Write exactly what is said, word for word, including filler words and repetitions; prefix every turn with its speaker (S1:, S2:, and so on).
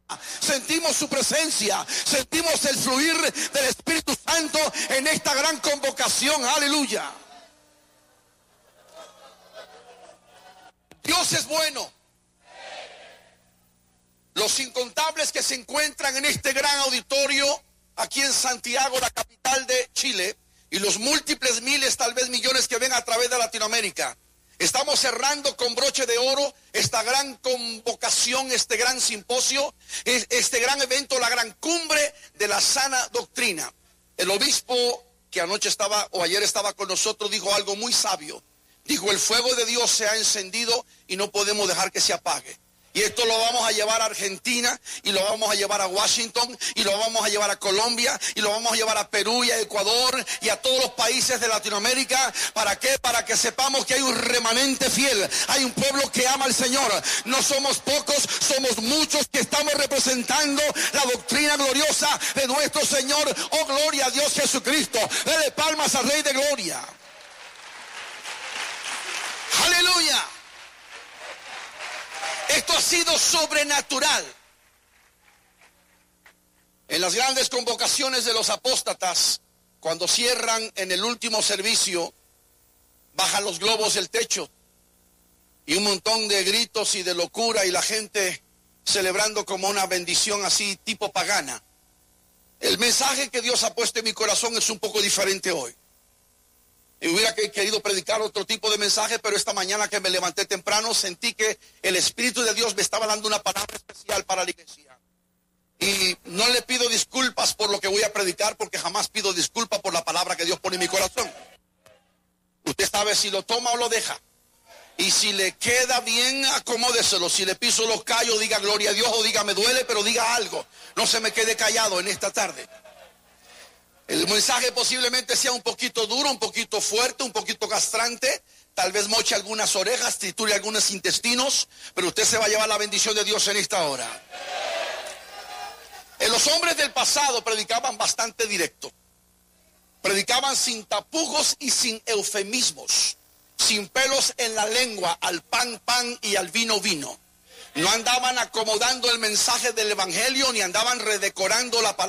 S1: Sentimos su presencia, sentimos el fluir del Espíritu Santo en esta gran convocación. Aleluya. Dios es bueno. Los incontables que se encuentran en este gran auditorio aquí en Santiago, la capital de Chile, y los múltiples miles, tal vez millones que ven a través de Latinoamérica. Estamos cerrando con broche de oro esta gran convocación, este gran simposio, este gran evento, la gran cumbre de la sana doctrina. El obispo que anoche estaba o ayer estaba con nosotros dijo algo muy sabio. Dijo: el fuego de Dios se ha encendido y no podemos dejar que se apague. Y esto lo vamos a llevar a Argentina, y lo vamos a llevar a Washington, y lo vamos a llevar a Colombia, y lo vamos a llevar a Perú y a Ecuador y a todos los países de Latinoamérica. ¿Para qué? Para que sepamos que hay un remanente fiel, hay un pueblo que ama al Señor. No somos pocos, somos muchos que estamos representando la doctrina gloriosa de nuestro Señor. Oh, gloria a Dios Jesucristo. Dele palmas al Rey de Gloria. Aleluya. Esto ha sido sobrenatural. En las grandes convocaciones de los apóstatas, cuando cierran en el último servicio, bajan los globos del techo y un montón de gritos y de locura y la gente celebrando como una bendición así tipo pagana. El mensaje que Dios ha puesto en mi corazón es un poco diferente hoy. Y hubiera querido predicar otro tipo de mensaje, pero esta mañana que me levanté temprano sentí que el Espíritu de Dios me estaba dando una palabra especial para la iglesia. Y no le pido disculpas por lo que voy a predicar, porque jamás pido disculpas por la palabra que Dios pone en mi corazón. Usted sabe si lo toma o lo deja. Y si le queda bien, acomódeselo. Si le piso los callos, diga gloria a Dios, o diga me duele, pero diga algo. No se me quede callado en esta tarde. El mensaje posiblemente sea un poquito duro, un poquito fuerte, un poquito castrante. Tal vez moche algunas orejas, triture algunos intestinos, pero usted se va a llevar la bendición de Dios en esta hora. En los hombres del pasado predicaban bastante directo. Predicaban sin tapujos y sin eufemismos, sin pelos en la lengua, al pan pan y al vino vino. No andaban acomodando el mensaje del evangelio, ni andaban redecorando la palabra.